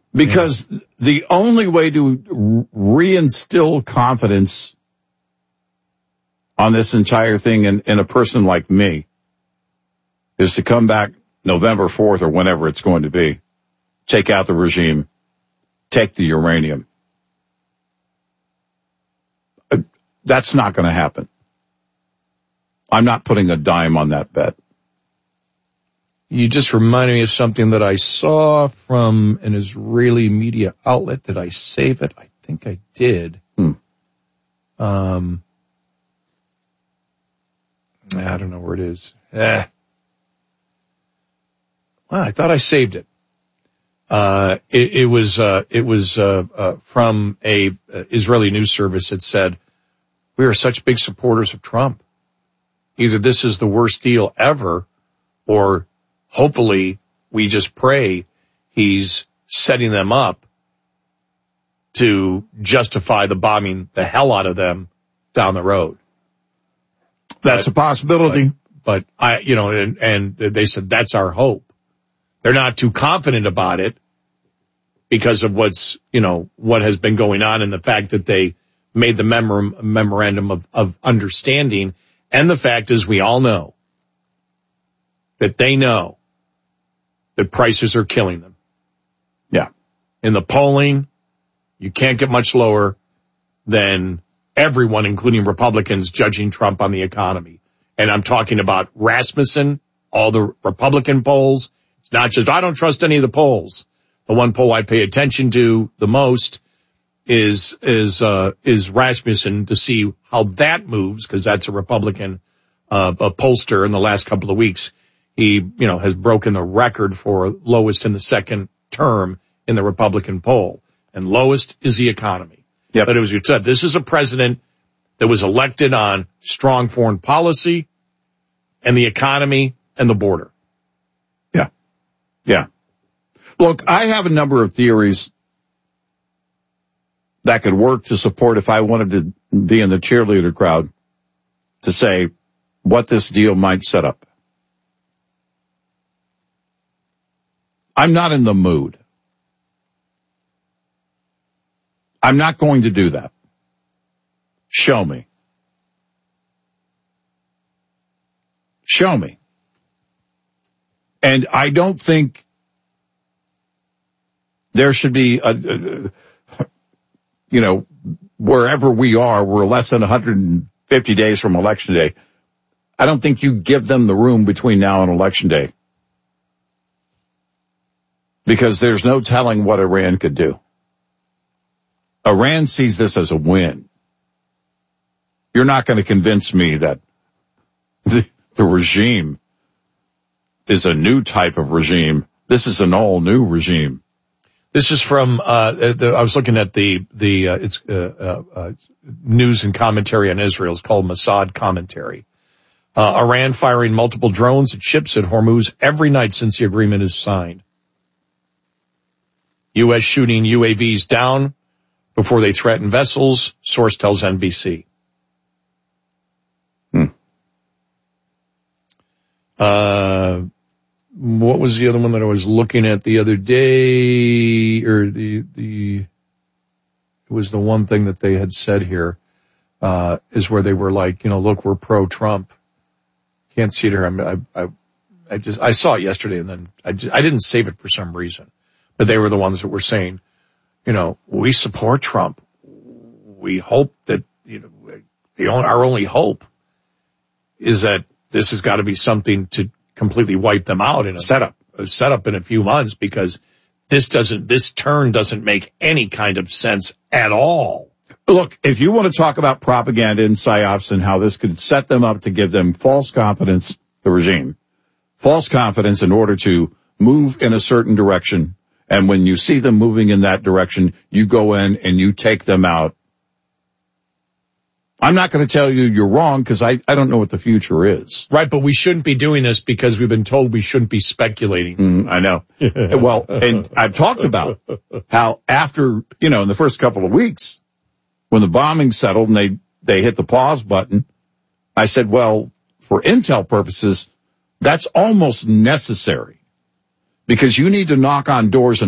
Because the only way to reinstill confidence on this entire thing in a person like me is to come back November 4th or whenever it's going to be, take out the regime, take the uranium. That's not going to happen. I'm not putting a dime on that bet. You just reminded me of something that I saw from an Israeli media outlet. Did I save it? I think I did. I don't know where it is. Well, I thought I saved it. It was from a Israeli news service that said, "We are such big supporters of Trump. Either this is the worst deal ever, or hopefully we just pray he's setting them up to justify the bombing the hell out of them down the road." That's a possibility. But and they said that's our hope. They're not too confident about it because of what has been going on and the fact that they made the memorandum of understanding. And the fact is, we all know that they know that prices are killing them. Yeah. In the polling, you can't get much lower than everyone, including Republicans, judging Trump on the economy. And I'm talking about Rasmussen, all the Republican polls. It's not just, I don't trust any of the polls. The one poll I pay attention to the most is Rasmussen, to see how that moves, because that's a Republican a pollster in the last couple of weeks. He, has broken the record for lowest in the second term in the Republican poll. And lowest is the economy. Yep. But as you said, this is a president that was elected on strong foreign policy and the economy and the border. Yeah. Yeah. Look, I have a number of theories that could work to support, if I wanted to be in the cheerleader crowd, to say what this deal might set up. I'm not in the mood. I'm not going to do that. Show me. Show me. And I don't think there should be wherever we are, we're less than 150 days from Election Day. I don't think you give them the room between now and Election Day, because there's no telling what Iran could do. Iran sees this as a win. You're not going to convince me that the regime is a new type of regime. This is an all new regime. This is from, I was looking at it's news and commentary on Israel. It's called Mossad Commentary. Iran firing multiple drones at ships at Hormuz every night since the agreement is signed. U.S. shooting UAVs down before they threaten vessels, source tells NBC. What was the other one that I was looking at the other day? Or it was the one thing that they had said here, is where they were like, look, we're pro-Trump. Can't see it here. I saw it yesterday, and then I didn't save it for some reason. But they were the ones that were saying, we support Trump. We hope that, our only hope is that this has got to be something to completely wipe them out in a setup in a few months, because this turn doesn't make any kind of sense at all. Look, if you want to talk about propaganda and psyops and how this could set them up to give them false confidence, the regime, false confidence in order to move in a certain direction, and when you see them moving in that direction, you go in and you take them out. I'm not going to tell you you're wrong, because I don't know what the future is. Right, but we shouldn't be doing this because we've been told we shouldn't be speculating. I know. Well, and I've talked about how after, in the first couple of weeks, when the bombing settled and they hit the pause button, I said, well, for intel purposes, that's almost necessary, because you need to knock on doors and